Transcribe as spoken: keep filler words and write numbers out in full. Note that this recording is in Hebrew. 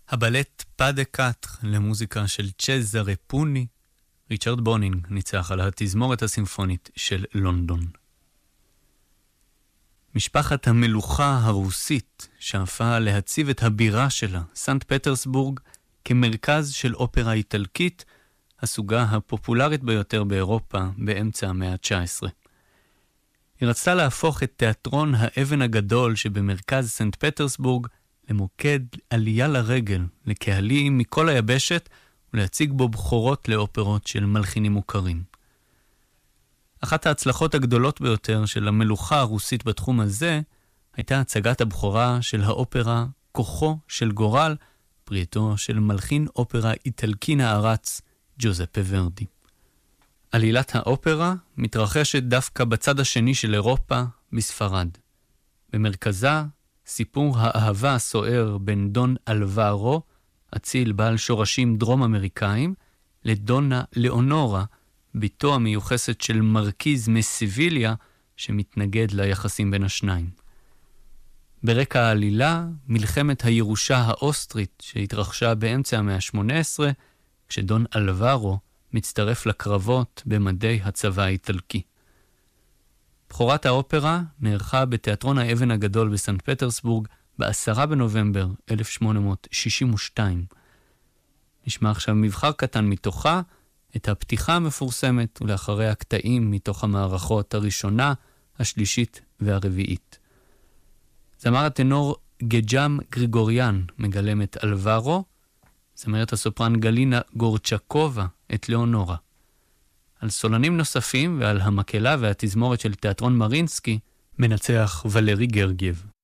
הבלט pas de quatre למוזיקה של צ'זרה פוני. ריצ'רד בונינג ניצח על התזמורת הסימפונית של לונדון. משפחת המלוכה הרוסית שאפה להציב את הבירה שלה, סנט פטרסבורג, כמרכז של אופרה איטלקית, הסוגה הפופולרית ביותר באירופה באמצע המאה ה-תשע עשרה. היא רצתה להפוך את תיאטרון האבן הגדול שבמרכז סנט פטרסבורג למוקד עלייה לרגל לקהלים מכל היבשת ולהציג בו בחורות לאופרות של מלחינים מוכרים. אחת ההצלחות הגדולות ביותר של המלוכה הרוסית בתחום הזה הייתה הצגת הבכורה של האופרה כוחו של גורל, פריאתו של מלחין אופרה איטלקי נערץ ג'וזפה ורדי. עלילת האופרה מתרחשת דווקא בצד השני של אירופה, בספרד. במרכזה סיפור האהבה הסוער בין דון אלוורו, אציל בעל שורשים דרום אמריקאים, לדונה לאונורה, ביתו המיוחסת של מרקיז מסיביליה, שמתנגד ליחסים בין השניים. ברקע העלילה, מלחמת הירושה האוסטרית שהתרחשה באמצע המאה ה-שמונה עשרה, כשדון אלוורו מצטרף לקרבות במדי הצבא האיטלקי. בכורת האופרה נערכה בתיאטרון האבן הגדול בסנט פטרסבורג בעשרה בנובמבר אלף שמונה מאות שישים ושתיים. נשמע עכשיו מבחר קטן מתוכה, את הפתיחה המפורסמת ולאחריה קטעים מתוך המערכות הראשונה, השלישית והרביעית. זמר הטנור גג'ם גריגוריאן מגלם את אלוורו, זמרת הסופרן גלינה גורצ'קובה את לאונורה. על סולנים נוספים ועל המקהלה והתזמורת של תיאטרון מרינסקי מנצח ולרי גרגייב.